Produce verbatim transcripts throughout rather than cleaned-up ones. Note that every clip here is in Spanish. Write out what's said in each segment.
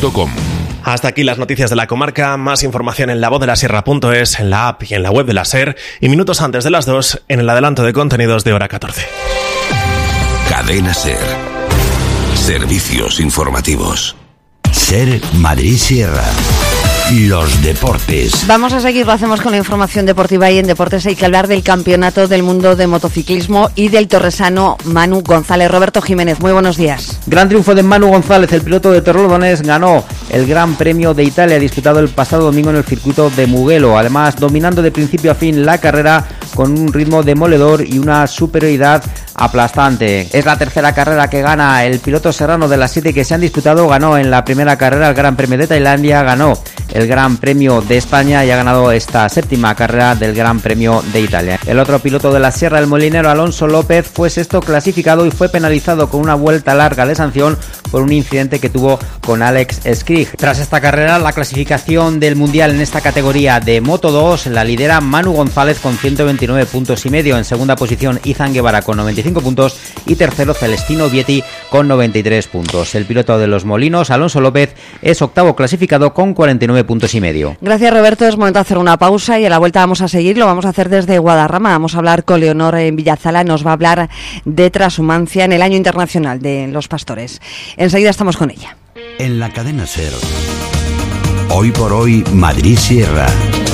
punto com. Hasta aquí las noticias de la comarca. Más información en la voz de la sierra punto es, en la app y en la web de la SER. Y minutos antes de las dos, en el adelanto de contenidos de hora catorce. Cadena SER. Servicios informativos. SER Madrid Sierra. Los deportes. Vamos a seguir, lo hacemos con la información deportiva y en deportes hay que hablar del Campeonato del Mundo de Motociclismo y del torresano Manu González. Roberto Jiménez, muy buenos días. Gran triunfo de Manu González, el piloto de Torrelodones ganó el Gran Premio de Italia disputado el pasado domingo en el circuito de Mugello, además dominando de principio a fin la carrera con un ritmo demoledor y una superioridad aplastante. Es la tercera carrera que gana el piloto serrano de las siete que se han disputado. Ganó en la primera carrera el Gran Premio de Tailandia, ganó el Gran Premio de España y ha ganado esta séptima carrera del Gran Premio de Italia. El otro piloto de la Sierra, el molinero Alonso López, fue sexto clasificado y fue penalizado con una vuelta larga de sanción por un incidente que tuvo con Alex Skrig. Tras esta carrera, la clasificación del Mundial en esta categoría de Moto dos la lidera Manu González con ciento veintinueve puntos y medio. En segunda posición, Izan Guevara con noventa y cinco puntos y tercero, Celestino Vietti con noventa y tres puntos. El piloto de los Molinos, Alonso López, es octavo clasificado con cuarenta y nueve puntos y medio. Gracias, Roberto. Es momento de hacer una pausa y a la vuelta vamos a seguir. Lo vamos a hacer desde Guadarrama. Vamos a hablar con Leonor en Villazala. Nos va a hablar de transhumancia en el Año Internacional de los Pastores. Enseguida estamos con ella. En la cadena SER. Hoy por hoy, Madrid Sierra.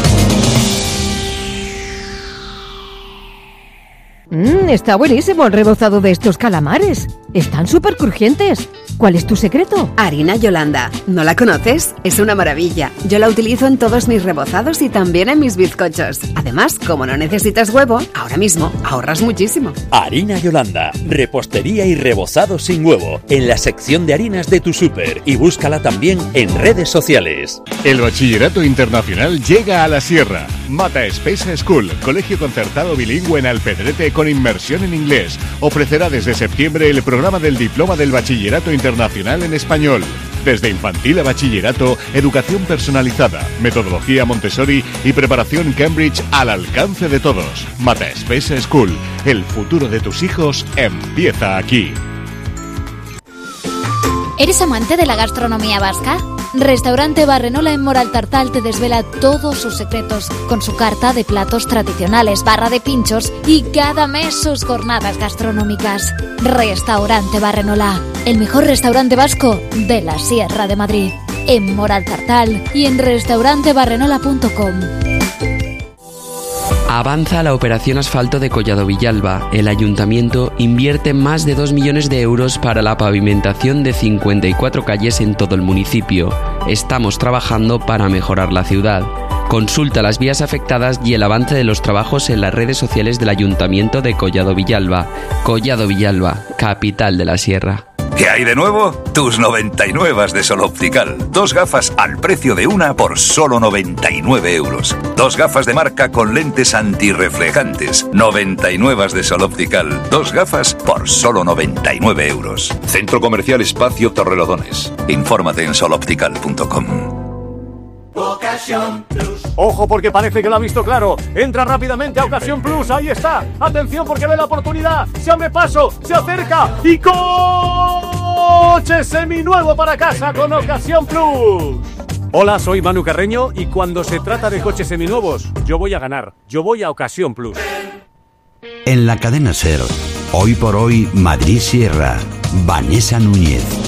Mmm, está buenísimo el rebozado de estos calamares. Están súper crujientes. ¿Cuál es tu secreto? Harina Yolanda. ¿No la conoces? Es una maravilla. Yo la utilizo en todos mis rebozados y también en mis bizcochos. Además, como no necesitas huevo, ahora mismo ahorras muchísimo. Harina Yolanda. Repostería y rebozado sin huevo. En la sección de harinas de tu súper. Y búscala también en redes sociales. El Bachillerato Internacional llega a la Sierra. Mata Space School, colegio concertado bilingüe en Alpedrete con inmersión en inglés. Ofrecerá desde septiembre el programa del Diploma del Bachillerato Internacional en Español. Desde infantil a bachillerato, educación personalizada, metodología Montessori y preparación Cambridge al alcance de todos. Mata Space School, el futuro de tus hijos empieza aquí. ¿Eres amante de la gastronomía vasca? Restaurante Barrenola en Moraltartal te desvela todos sus secretos con su carta de platos tradicionales, barra de pinchos y cada mes sus jornadas gastronómicas. Restaurante Barrenola, el mejor restaurante vasco de la Sierra de Madrid. En Moraltartal y en restaurante barrenola punto com. Avanza la operación asfalto de Collado Villalba. El ayuntamiento invierte más de dos millones de euros para la pavimentación de cincuenta y cuatro calles en todo el municipio. Estamos trabajando para mejorar la ciudad. Consulta las vías afectadas y el avance de los trabajos en las redes sociales del ayuntamiento de Collado Villalba. Collado Villalba, capital de la Sierra. ¿Qué hay de nuevo? Tus noventa y nueve de Sol Optical. Dos gafas al precio de una por solo noventa y nueve euros. Dos gafas de marca con lentes antirreflejantes. noventa y nueve de Sol Optical. Dos gafas por solo noventa y nueve euros. Centro Comercial Espacio Torrelodones. Infórmate en sol optical punto com. Ocasión Plus. Ojo porque parece que lo ha visto claro. Entra rápidamente a Ocasión Plus. Ahí está. Atención porque ve la oportunidad. Se abre paso. Se acerca. Y coche seminuevo para casa con Ocasión Plus. Hola, soy Manu Carreño y cuando se trata de coches seminuevos, yo voy a ganar. Yo voy a Ocasión Plus. En la cadena SER. Hoy por hoy, Madrid Sierra. Vanessa Núñez.